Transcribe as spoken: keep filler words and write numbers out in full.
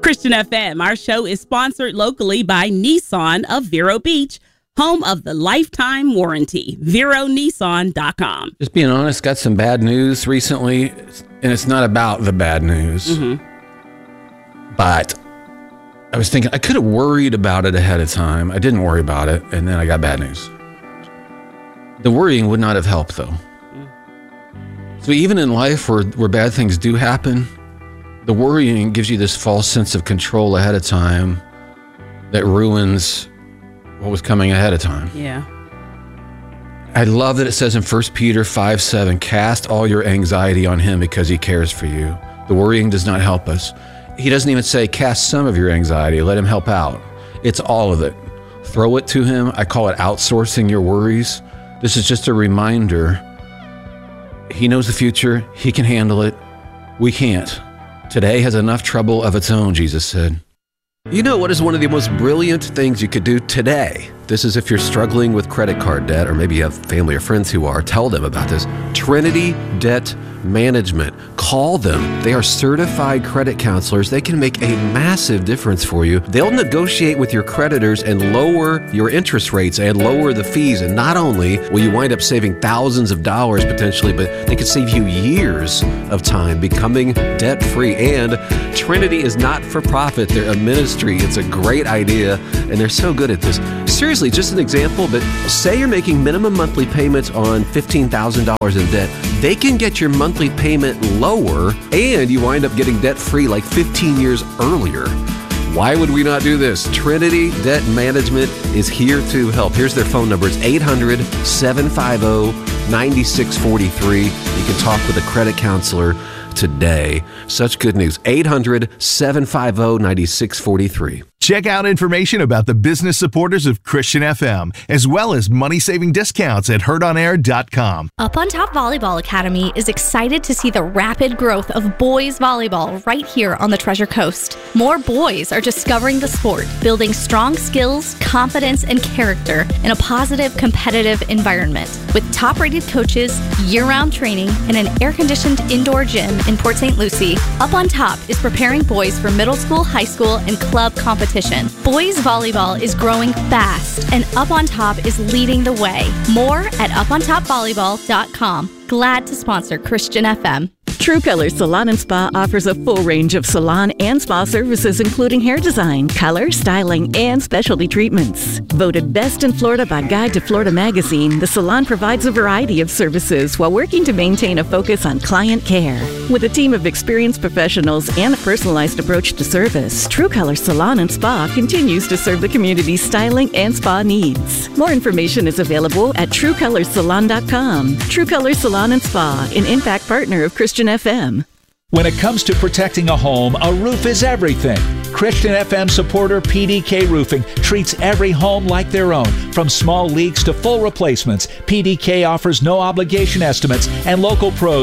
Christian F M. Our show is sponsored locally by Nissan of Vero Beach, home of the lifetime warranty. Vero Nissan dot com. Just being honest, got some bad news recently, and it's not about the bad news. Mm-hmm. But I was thinking I could have worried about it ahead of time. I didn't worry about it, and then I got bad news. The worrying would not have helped, though. Mm. So even in life where, where bad things do happen, the worrying gives you this false sense of control ahead of time that ruins what was coming ahead of time. Yeah. I love that it says in First Peter five seven, cast all your anxiety on him because he cares for you. The worrying does not help us. He doesn't even say cast some of your anxiety, let him help out. It's all of it. Throw it to him. I call it outsourcing your worries. This is just a reminder. He knows the future. He can handle it. We can't. Today has enough trouble of its own, Jesus said. You know what is one of the most brilliant things you could do today? This is if you're struggling with credit card debt, or maybe you have family or friends who are. Tell them about this. Trinity Debt Management. Call them. They are certified credit counselors. They can make a massive difference for you. They'll negotiate with your creditors and lower your interest rates and lower the fees. And not only will you wind up saving thousands of dollars potentially, but they could save you years of time becoming debt-free. And Trinity is not for profit. They're a ministry. It's a great idea, and they're so good at this. Seriously, just an example, but say you're making minimum monthly payments on fifteen thousand dollars in debt. They can get your monthly payment lower, and you wind up getting debt-free like fifteen years earlier. Why would we not do this? Trinity Debt Management is here to help. Here's their phone number. It's eight hundred, seven five zero, nine six four three. You can talk with a credit counselor today. Such good news. eight hundred, seven five zero, nine six four three. Check out information about the business supporters of Christian F M, as well as money-saving discounts at heard on air dot com. Up on Top Volleyball Academy is excited to see the rapid growth of boys volleyball right here on the Treasure Coast. More boys are discovering the sport, building strong skills, confidence, and character in a positive, competitive environment. With top-rated coaches, year-round training, and an air-conditioned indoor gym in Port Saint Lucie, Up on Top is preparing boys for middle school, high school, and club competition. Boys volleyball is growing fast, and Up on Top is leading the way. More at up on top volleyball dot com. Glad to sponsor Christian F M. True Color Salon and Spa offers a full range of salon and spa services, including hair design, color, styling, and specialty treatments. Voted best in Florida by Guide to Florida magazine, the salon provides a variety of services while working to maintain a focus on client care. With a team of experienced professionals and a personalized approach to service, True Color Salon and Spa continues to serve the community's styling and spa needs. More information is available at true color salon dot com. True Color Salon and Spa, an impact partner of Christian F M. When it comes to protecting a home, a roof is everything. Christian F M supporter P D K Roofing treats every home like their own. From small leaks to full replacements, P D K offers no obligation estimates, and local pros